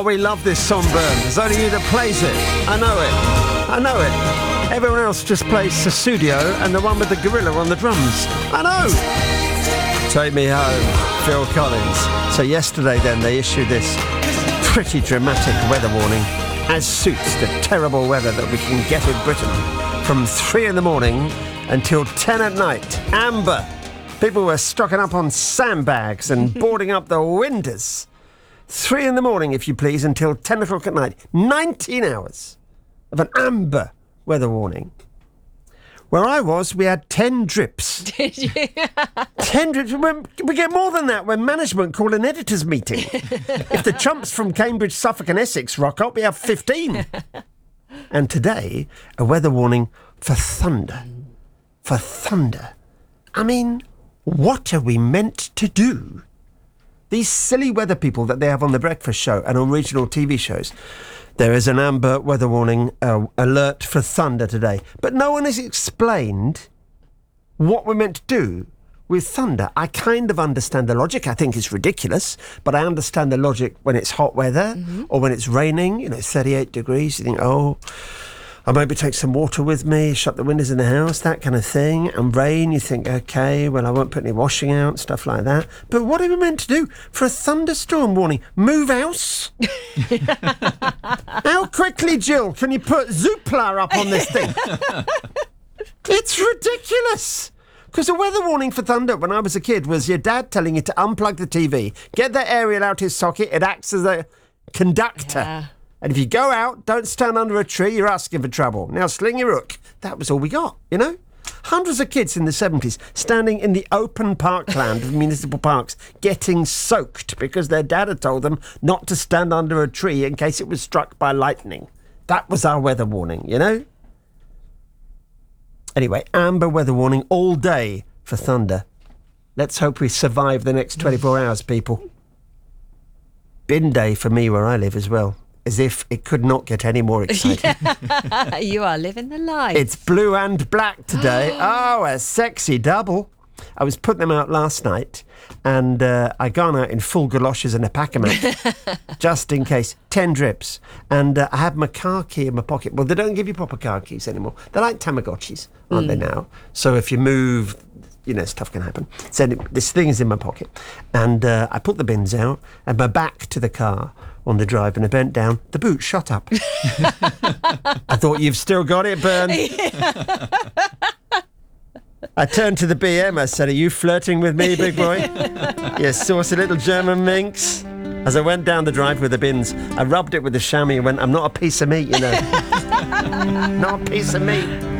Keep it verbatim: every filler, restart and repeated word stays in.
we love this song, Burn. There's only you that plays it. I know it. I know it. Everyone else just plays Sussudio and the one with the gorilla on the drums. I know. Take Me Home, Phil Collins. So yesterday then they issued this pretty dramatic weather warning as suits the terrible weather that we can get in Britain from three in the morning until ten at night. Amber. People were stocking up on sandbags and boarding up the windows. Three in the morning, if you please, until ten o'clock at night. nineteen hours of an amber weather warning. Where I was, we had ten drips. Did you? ten drips. We get more than that when management call an editors' meeting. If the chumps from Cambridge, Suffolk and Essex rock up, we have fifteen. And today, a weather warning for thunder. For thunder. I mean, what are we meant to do? These silly weather people that they have on The Breakfast Show and on regional T V shows. There is an amber weather warning uh, alert for thunder today. But no one has explained what we're meant to do with thunder. I kind of understand the logic. I think it's ridiculous, but I understand the logic when it's hot weather mm-hmm. or when it's raining, you know, thirty-eight degrees. You think, oh, I'll maybe take some water with me, shut the windows in the house, that kind of thing. And rain, you think, OK, well, I won't put any washing out, stuff like that. But what are we meant to do for a thunderstorm warning? Move house? How quickly, Jill, can you put Zoopla up on this thing? It's ridiculous. Because the weather warning for thunder when I was a kid was your dad telling you to unplug the T V, get that aerial out his socket, it acts as a conductor. Yeah. And if you go out, don't stand under a tree, you're asking for trouble. Now sling your hook. That was all we got, you know? Hundreds of kids in the seventies standing in the open parkland of municipal parks getting soaked because their dad had told them not to stand under a tree in case it was struck by lightning. That was our weather warning, you know? Anyway, amber weather warning all day for thunder. Let's hope we survive the next twenty-four hours, people. Bin day for me where I live as well. As if it could not get any more exciting. Yeah. You are living the life. It's blue and black today. Oh, a sexy double. I was putting them out last night and uh, I gone out in full galoshes and a pack-a-mat just in case. Ten drips. And uh, I had my car key in my pocket. Well, they don't give you proper car keys anymore. They're like Tamagotchis, aren't mm. they now? So if you move, you know, stuff can happen. So this thing is in my pocket. And uh, I put the bins out and my back to the car on the drive, and I bent down. The boot shot up. I thought, you've still got it, Bern. Yeah. I turned to the B M. I said, are you flirting with me, big boy? You saucy little German minx. As I went down the drive with the bins, I rubbed it with the chamois and went, I'm not a piece of meat, you know. Not a piece of meat.